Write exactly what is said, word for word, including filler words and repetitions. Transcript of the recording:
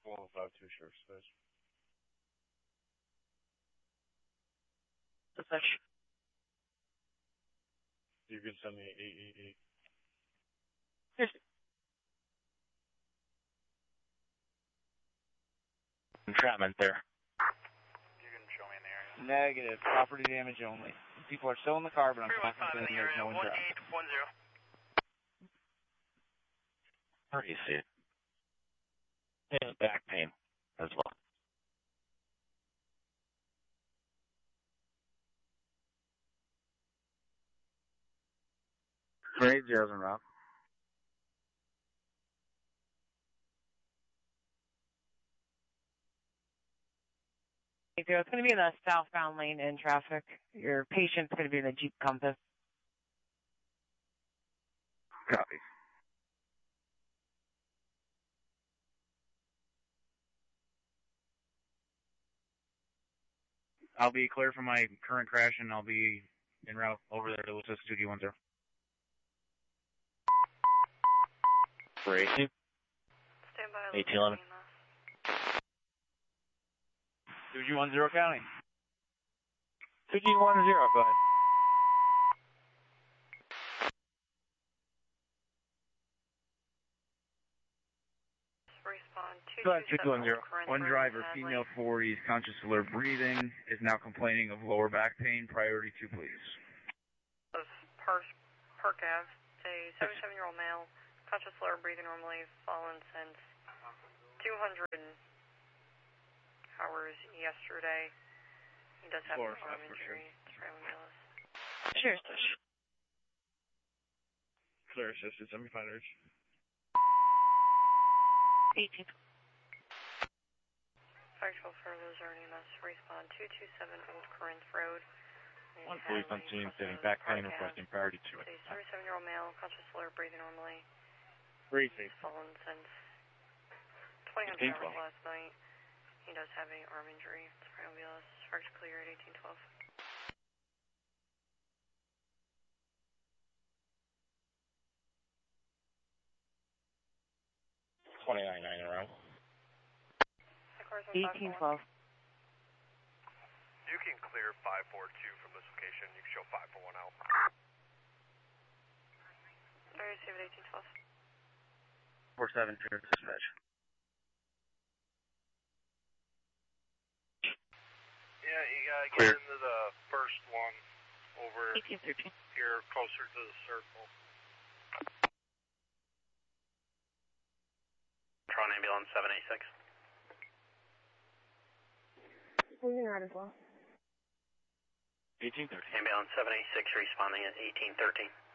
four five two, sure, space. Dispatch. You can send me eight eight eight. Yes. Entrapment there. You can show me in the area. Negative. Property damage only. People are still in the car, but I'm confident in the there's area. no one entrapment. eight one zero. Where do you see it? Yeah, back pain as well. Three zeros and route. It's going to be in the southbound lane in traffic. Your patient's going to be in the Jeep Compass. Copy. I'll be clear from my current crash, and I'll be en route over there to assist Studio one zero. Three. Stand by. eighteen eleven. Studio one zero County. Studio one zero, go ahead. Respond two Go ahead, two Studio one zero. seven. One driver, female forties, conscious alert breathing, is now complaining of lower back pain. Priority two, please. Of Park, Park Ave, a seventy-seven-year-old male, conscious alert breathing normally, fallen since two hundred hours yesterday. He does have Four, an arm five, for injury. sure. Sure, sure. Clear assisted, seventy-five urge. eighteen. Factual furloughs are an E M S. Respond two two seven Old Corinth Road. One police on scene stating back pain requesting priority two. A thirty-seven-year-old male, conscious alert breathing normally. Briefing. Fallen since twenty hours last night. He does have an arm injury. It's ambulance. Sparks clear at eighteen twelve. twenty-nine nine around. eighteen twelve. You can clear five four two from this location. You can show five four one out. I received eighteen twelve. four seven two, dispatch. Yeah, you gotta get Clear. into the first one over eighteen thirteen. here, closer to the circle. Tron ambulance seven eight six. Moving right as well. eighteen thirty. Ambulance seven eight six responding at eighteen thirteen.